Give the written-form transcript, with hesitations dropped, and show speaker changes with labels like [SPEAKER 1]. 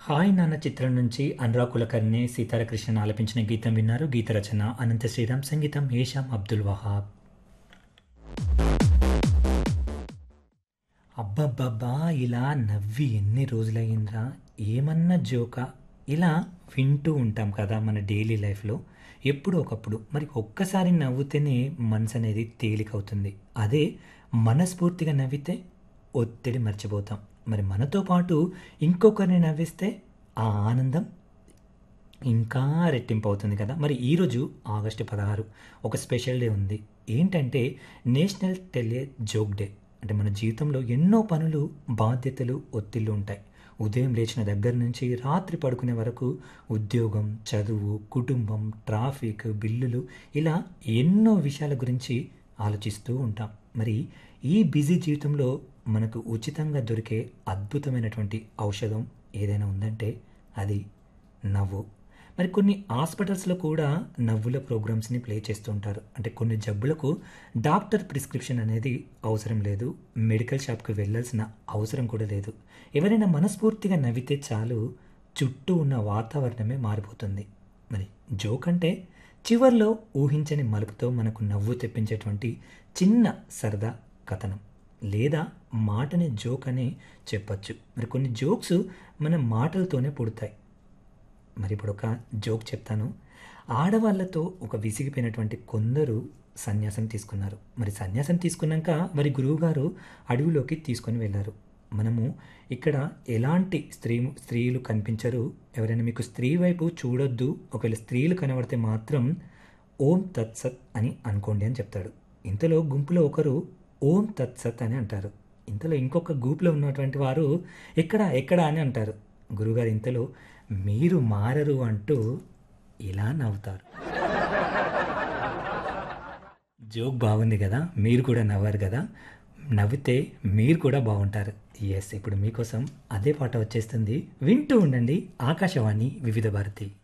[SPEAKER 1] Hi నాన్న చిత్రం నుంచి అనురాగ్ కులకర్ణి సీతారాకృష్ణన్ ఆలపించిన గీతం విన్నారు. గీత రచన అనంత శ్రీరామ్, సంగీతం ఏషాం అబ్దుల్ వహాబ్. అబ్బబ్బబ్బా! ఇలా నవ్వి ఎన్ని రోజులయ్యిందిరా, ఏమన్నా జోకా, ఇలా వింటూ ఉంటాం కదా మన డైలీ లైఫ్లో ఎప్పుడో ఒకప్పుడు. మరి ఒక్కసారి నవ్వుతేనే మనసు అనేది తేలికవుతుంది. అదే మనస్ఫూర్తిగా నవ్వితే ఒత్తిడి మర్చిపోతాం. మరి మనతో పాటు ఇంకొకరిని నవ్విస్తే ఆ ఆనందం ఇంకా రెట్టింపు అవుతుంది కదా. మరి ఈరోజు ఆగస్టు 16 ఒక స్పెషల్ డే ఉంది. ఏంటంటే national tell a joke day. అంటే మన జీవితంలో ఎన్నో పనులు, బాధ్యతలు, ఒత్తిళ్ళు ఉంటాయి. ఉదయం లేచిన దగ్గర నుంచి రాత్రి పడుకునే వరకు ఉద్యోగం, చదువు, కుటుంబం, ట్రాఫిక్, బిల్లులు, ఇలా ఎన్నో విషయాల గురించి ఆలోచిస్తూ ఉంటాం. మరి ఈ బిజీ జీవితంలో మనకు ఉచితంగా దొరికే అద్భుతమైనటువంటి ఔషధం ఏదైనా ఉందంటే అది నవ్వు. మరి కొన్ని హాస్పిటల్స్లో కూడా నవ్వుల ప్రోగ్రామ్స్ని ప్లే చేస్తూ ఉంటారు. అంటే కొన్ని జబ్బులకు డాక్టర్ ప్రిస్క్రిప్షన్ అనేది అవసరం లేదు, మెడికల్ షాప్కి వెళ్ళాల్సిన అవసరం కూడా లేదు. ఎవరైనా మనస్ఫూర్తిగా నవ్వితే చాలు, చుట్టూ ఉన్న వాతావరణమే మారిపోతుంది. మరి జోక్ అంటే చివర్లో ఊహించని మలుపుతో మనకు నవ్వు తెప్పించేటువంటి చిన్న సరదా కథనం, లేదా మాటని జోక్ అని చెప్పచ్చు. మరి కొన్ని జోక్స్ మన మాటలతోనే పుడతాయి. మరి ఇప్పుడు ఒక జోక్ చెప్తాను. ఆడవాళ్ళతో ఒక విసిగిపోయినటువంటి కొందరు సన్యాసం తీసుకున్నారు. మరి సన్యాసం తీసుకున్నాక వారి గురువుగారు అడవిలోకి తీసుకొని వెళ్ళారు. మనము ఇక్కడ ఎలాంటి స్త్రీలు కనిపించరు, ఎవరైనా మీకు స్త్రీ వైపు చూడొద్దు, ఒకవేళ స్త్రీలు కనబడితే మాత్రం ఓం తత్సత్ అని అనుకోండి అని చెప్తాడు. ఇంతలో గుంపులో ఒకరు ఓం తత్సత్ అని అంటారు. ఇంతలో ఇంకొక గ్రూప్లో ఉన్నటువంటి వారు ఎక్కడా ఎక్కడా అని అంటారు. గురుగారు ఇంతలో మీరు మారరు అంటూ ఇలా నవ్వుతారు. జోక్ బాగుంది కదా, మీరు కూడా నవ్వారు కదా. నవ్వితే మీరు కూడా బాగుంటారు. ఎస్, ఇప్పుడు మీకోసం అదే పాట వచ్చేస్తుంది. వింటూ ఉండండి ఆకాశవాణి వివిధ భారతి.